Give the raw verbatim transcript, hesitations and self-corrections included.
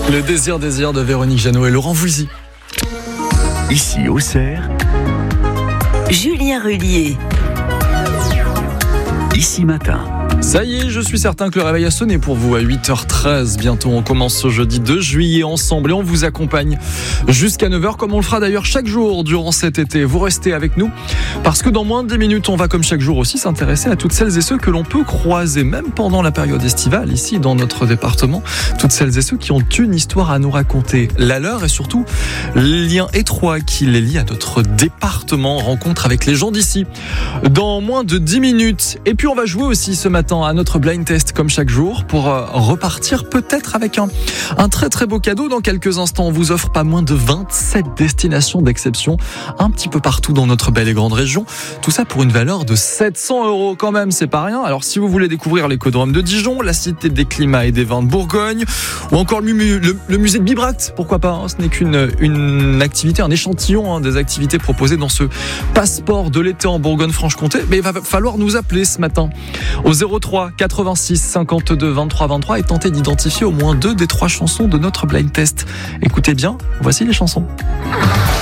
Le désir, désir de Véronique Jeannot et Laurent Voulzy. Ici, Auxerre, Julien Rullier. Ici Matin. Ça y est, je suis certain que le réveil a sonné pour vous à huit heures treize. Bientôt, on commence ce jeudi deux juillet ensemble et on vous accompagne jusqu'à neuf heures, comme on le fera d'ailleurs chaque jour durant cet été. Vous restez avec nous parce que dans moins de dix minutes, on va comme chaque jour aussi s'intéresser à toutes celles et ceux que l'on peut croiser, même pendant la période estivale, ici dans notre département. Toutes celles et ceux qui ont une histoire à nous raconter, la leur et surtout les liens étroits qui les lient à notre département. Rencontre avec les gens d'ici dans moins de dix minutes. Et puis on va jouer aussi ce matin à notre blind test comme chaque jour pour euh, repartir peut-être avec un, un très très beau cadeau. Dans quelques instants, on vous offre pas moins de vingt-sept destinations d'exception un petit peu partout dans notre belle et grande région. Tout ça pour une valeur de sept cents euros quand même, c'est pas rien. Alors si vous voulez découvrir l'écodrome de Dijon, la cité des climats et des vins de Bourgogne ou encore le, le, le musée de Bibracte, pourquoi pas, hein, ce n'est qu'une une activité, un échantillon hein, des activités proposées dans ce passeport de l'été en Bourgogne-Franche-Comté. Mais il va falloir nous appeler ce matin au zéro trois quatre-vingt-six cinquante-deux vingt-trois vingt-trois et tenter d'identifier au moins deux des trois chansons de notre blind test. Écoutez bien, voici les chansons.